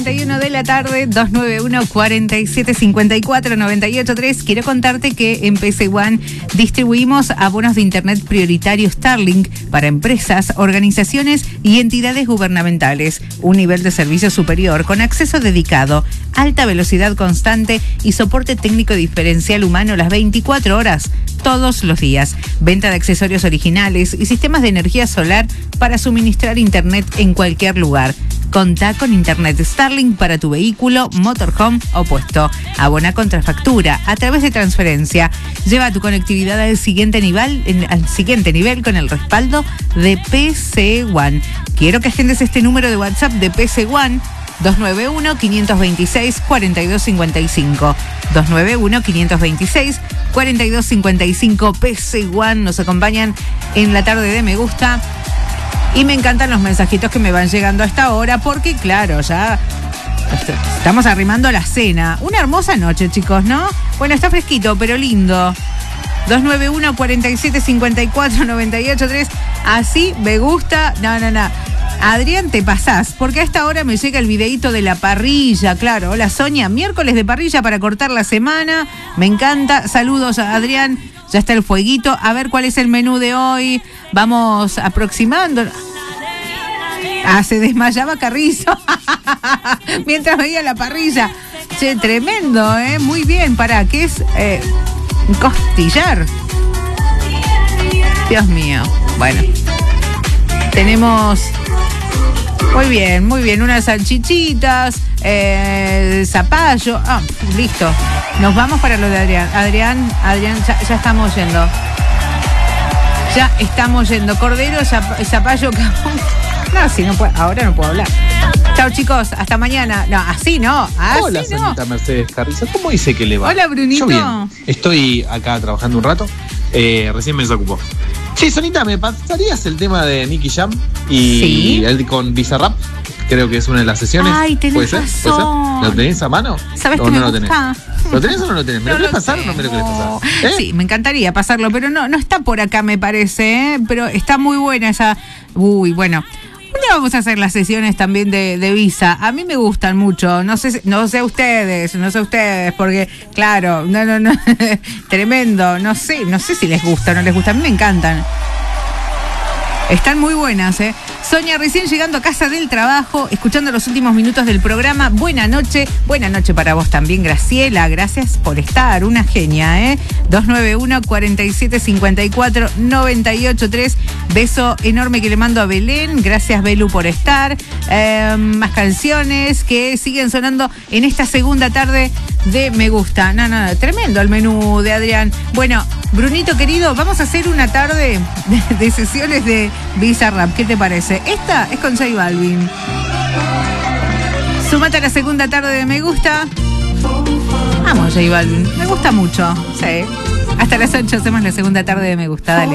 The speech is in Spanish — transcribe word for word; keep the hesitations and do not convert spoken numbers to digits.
treinta y uno de la tarde, dos nueve uno, cuatro siete cinco cuatro, nueve ocho tres. Quiero contarte que en P C One distribuimos abonos de internet prioritario Starlink para empresas, organizaciones y entidades gubernamentales. Un nivel de servicio superior con acceso dedicado, alta velocidad constante y soporte técnico diferencial humano las veinticuatro horas, todos los días. Venta de accesorios originales y sistemas de energía solar para suministrar internet en cualquier lugar. Contá con internet Starlink para tu vehículo, motorhome o puesto. Abona contra factura a través de transferencia. Lleva tu conectividad al siguiente nivel, en, al siguiente nivel con el respaldo de P C One. Quiero que agendes este número de WhatsApp de P C One. dos nueve uno, quinientos veintiséis, cuarenta y dos cincuenta y cinco. dos nueve uno, quinientos veintiséis, cuarenta y dos cincuenta y cinco. P C One nos acompañan en la tarde de Me Gusta. Y me encantan los mensajitos que me van llegando a esta hora porque, claro, ya estamos arrimando a la cena. Una hermosa noche, chicos, ¿no? Bueno, está fresquito, pero lindo. dos nueve uno, cuatro siete cinco cuatro, nueve ocho tres. Así me gusta. No, no, no. Adrián, te pasás, porque a esta hora me llega el videíto de la parrilla, claro. Hola, Sonia, miércoles de parrilla para cortar la semana. Me encanta. Saludos a Adrián. Ya está el fueguito. A ver cuál es el menú de hoy. Vamos aproximando. Ah, se desmayaba Carrizo mientras veía la parrilla. Che, tremendo, ¿eh? Muy bien. Para, ¿qué es? Eh, un costillar. Dios mío. Bueno. Tenemos... Muy bien, muy bien. Unas salchichitas, eh, zapallo. Ah, listo. Nos vamos para lo de Adrián. Adrián, Adrián, ya, ya estamos yendo. Ya estamos yendo. Cordero, zap, zapallo, no, si no puedo, ahora no puedo hablar. Chao, chicos, hasta mañana. No, así no. Así Hola, no. Sonita Mercedes Carrizo. ¿Cómo dice que le va? Hola, Brunito. Yo bien. Estoy acá trabajando un rato. Eh, recién me desocupó. Che, Sonita, ¿me pasarías el tema de Nicky Jam y ¿Sí? el con Bizarrap? Creo que es una de las sesiones. Ay, tenés ¿Puede ser? razón. ¿Puede ser? ¿Lo tenés a mano? ¿Sabes ¿O que no me lo tenés? gusta? ¿Lo tenés o no lo tenés? ¿Me No lo querés lo pasar o no me lo querés tengo. pasar? ¿Eh? Sí, me encantaría pasarlo, pero no, no está por acá, me parece, ¿eh? Pero está muy buena esa... Uy, bueno... Un día vamos a hacer las sesiones también de, de Visa. A mí me gustan mucho. No sé, no sé ustedes, no sé ustedes, porque, claro, no, no, no. Tremendo. No sé, no sé si les gusta o no les gusta. A mí me encantan. Están muy buenas, ¿eh? Sonia, recién llegando a casa del trabajo, escuchando los últimos minutos del programa. Buena noche, buena noche para vos también, Graciela. Gracias por estar, una genia, ¿eh? dos nueve uno, cuatro siete cinco cuatro, nueve ocho tres. Beso enorme que le mando a Belén. Gracias, Belu, por estar. Eh, más canciones que siguen sonando en esta segunda tarde de Me Gusta. No, no, no, tremendo el menú de Adrián. Bueno, Brunito querido, vamos a hacer una tarde de, de sesiones de Bizarrap. ¿Qué te parece? Esta es con J Balvin. Sumate a la segunda tarde de Me Gusta. Vamos, J Balvin. Me gusta mucho. Sí. Hasta las ocho hacemos la segunda tarde de Me Gusta. Dale.